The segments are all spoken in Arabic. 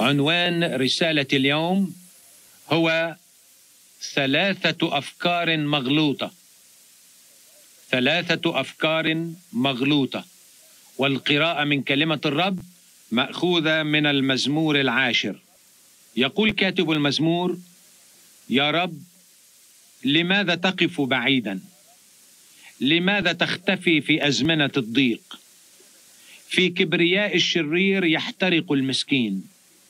عنوان رسالة اليوم هو 3 أفكار مغلوطة. 3 أفكار مغلوطة، والقراءة من كلمة الرب مأخوذة من المزمور 10. يقول كاتب المزمور: يا رب، لماذا تقف بعيدا؟ لماذا تختفي في أزمنة الضيق؟ في كبرياء الشرير يحترق المسكين،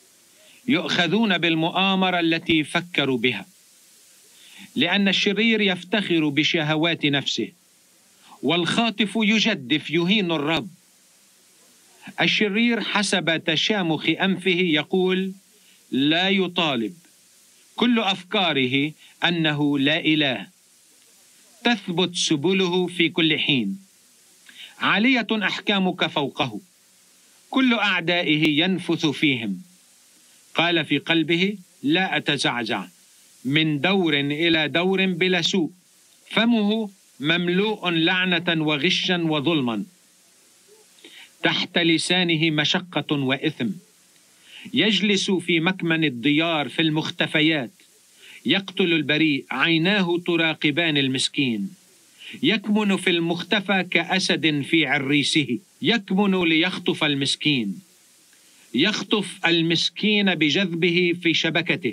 يؤخذون بالمؤامرة التي فكروا بها، لأن الشرير يفتخر بشهوات نفسه، والخاطف يجدف يهين الرب. الشرير حسب تشامخ أنفه يقول: لا يطالب. كل أفكاره أنه لا إله، تثبت سبله في كل حين. عالية أحكامك فوقه، كل أعدائه ينفث فيهم. قال في قلبه: لا أتزعزع، من دور إلى دور بلا سوء. فمه مملوء لعنة وغشا وظلما، تحت لسانه مشقة وإثم. يجلس في مكمن الديار في المختفيات، يقتل البريء، عيناه تراقبان المسكين. يكمن في المختفى كأسد في عريسه، يكمن ليخطف المسكين. يخطف المسكين بجذبه في شبكته،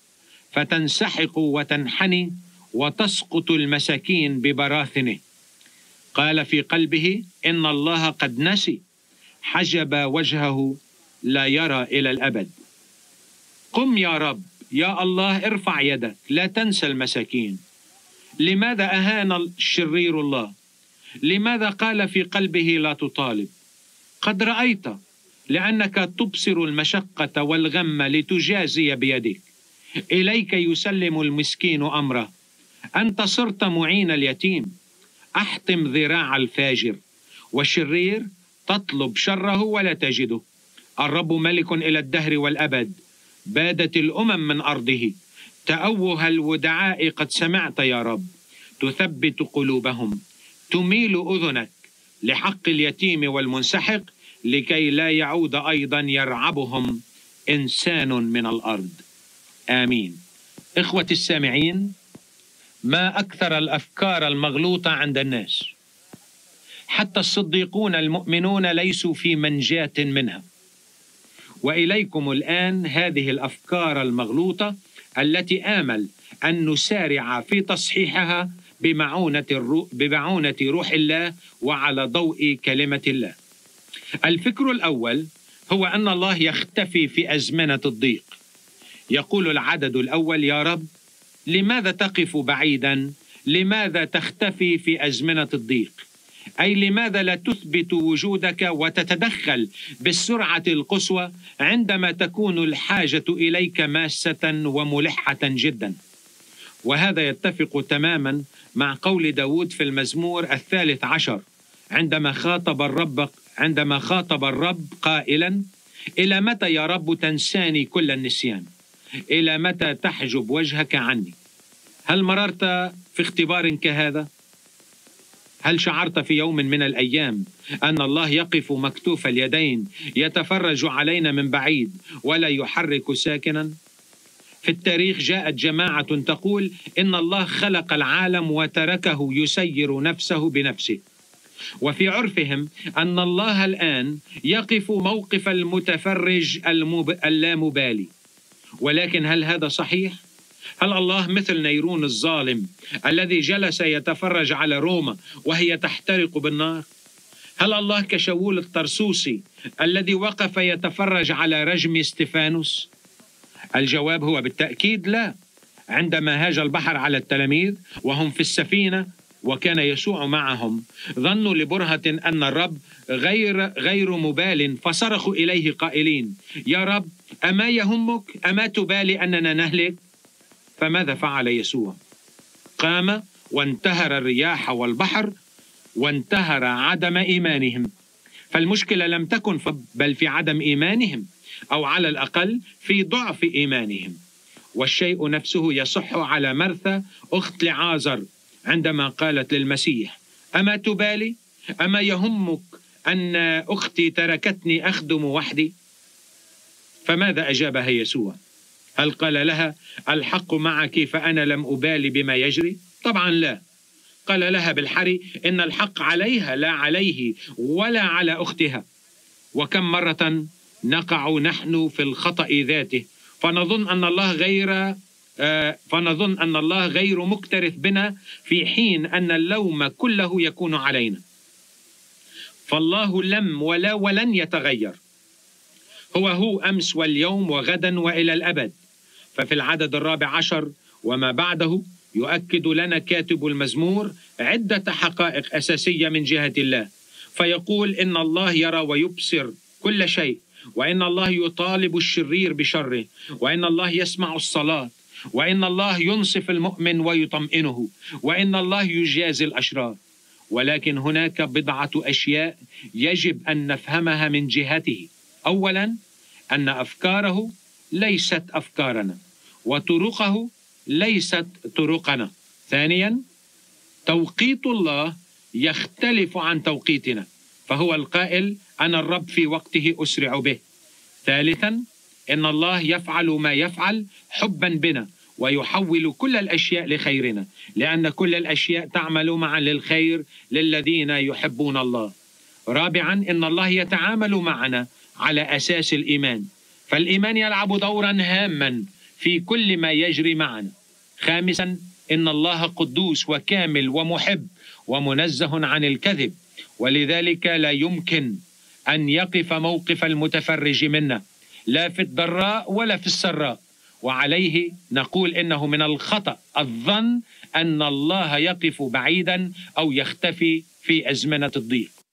فتنسحق وتنحني وتسقط المساكين ببراثنه. قال في قلبه: إن الله قد نسي، حجب وجهه لا يرى إلى الأبد. قم يا رب، يا الله، ارفع يدك، لا تنسى المساكين. لماذا أهان الشرير الله؟ لماذا قال في قلبه: لا تطالب؟ قد رأيت، لأنك تبصر المشقة والغم لتجازي بيدك. إليك يسلم المسكين أمره، أنت صرت معين اليتيم. أحطم ذراع الفاجر، والشرير تطلب شره ولا تجده. الرب ملك إلى الدهر والأبد، بادت الأمم من أرضه. تأوه الودعاء قد سمعت يا رب، تثبت قلوبهم. تميل أذنك لحق اليتيم والمنسحق، لكي لا يعود أيضا يرعبهم إنسان من الأرض. آمين. إخوتي السامعين، ما أكثر الأفكار المغلوطة عند الناس. حتى الصديقون المؤمنون ليسوا في منجاة منها. وإليكم الآن هذه الأفكار المغلوطة التي آمل أن نسارع في تصحيحها بمعونة روح الله وعلى ضوء كلمة الله. الفكر الأول هو أن الله يختفي في أزمنة الضيق. يقول العدد الأول: يا رب، لماذا تقف بعيدا؟ لماذا تختفي في أزمنة الضيق؟ أي لماذا لا تثبت وجودك وتتدخل بالسرعة القصوى عندما تكون الحاجة إليك ماسة وملحة جدا؟ وهذا يتفق تماما مع قول داود في المزمور 13 عندما خاطب الرب قائلا: إلى متى يا رب تنساني كل النسيان؟ إلى متى تحجب وجهك عني؟ هل مررت في اختبار كهذا؟ هل شعرت في يوم من الأيام أن الله يقف مكتوف اليدين يتفرج علينا من بعيد ولا يحرك ساكنا؟ في التاريخ جاءت جماعة تقول إن الله خلق العالم وتركه يسير نفسه بنفسه، وفي عرفهم أن الله الآن يقف موقف المتفرج اللامبالي. ولكن هل هذا صحيح؟ هل الله مثل نيرون الظالم الذي جلس يتفرج على روما وهي تحترق بالنار؟ هل الله كشاول الطرسوسي الذي وقف يتفرج على رجم استفانوس؟ الجواب هو بالتأكيد لا. عندما هاج البحر على التلاميذ وهم في السفينة وكان يسوع معهم، ظنوا لبرهة أن الرب غير مبال، فصرخوا إليه قائلين: يا رب، أما يهمك؟ أما تبالي أننا نهلك؟ فماذا فعل يسوع؟ قام وانتهر الرياح والبحر، وانتهر عدم إيمانهم. فالمشكلة لم تكن بل في عدم إيمانهم، أو على الأقل في ضعف إيمانهم. والشيء نفسه يصح على مرثا أخت لعازر عندما قالت للمسيح: أما تبالي؟ أما يهمك أن أختي تركتني أخدم وحدي؟ فماذا أجابها يسوع؟ هل قال لها الحق معك فأنا لم أبالي بما يجري؟ طبعا لا. قال لها بالحري إن الحق عليها لا عليه ولا على أختها. وكم مرة نقع نحن في الخطأ ذاته فنظن أن الله غير مكترث بنا، في حين أن اللوم كله يكون علينا. فالله لم ولا ولن يتغير، هو أمس واليوم وغدا وإلى الأبد. ففي العدد 14 وما بعده يؤكد لنا كاتب المزمور عدة حقائق أساسية من جهة الله، فيقول إن الله يرى ويبصر كل شيء، وإن الله يطالب الشرير بشره، وإن الله يسمع الصلاة، وإن الله ينصف المؤمن ويطمئنه، وإن الله يجازي الأشرار. ولكن هناك بضعة أشياء يجب أن نفهمها من جهته. أولا، أن أفكاره ليست أفكارنا، وطرقه ليست طرقنا. ثانيا، توقيت الله يختلف عن توقيتنا، فهو القائل أنا الرب في وقته أسرع به. ثالثا، إن الله يفعل ما يفعل حبا بنا، ويحول كل الأشياء لخيرنا، لأن كل الأشياء تعمل معا للخير للذين يحبون الله. رابعا، إن الله يتعامل معنا على أساس الإيمان، فالإيمان يلعب دورا هاما في كل ما يجري معنا. خامسا، إن الله قدوس وكامل ومحب ومنزه عن الكذب، ولذلك لا يمكن أن يقف موقف المتفرج منا، لا في الضراء ولا في السراء. وعليه نقول إنه من الخطأ الظن أن الله يقف بعيدا أو يختفي في أزمنة الضيق.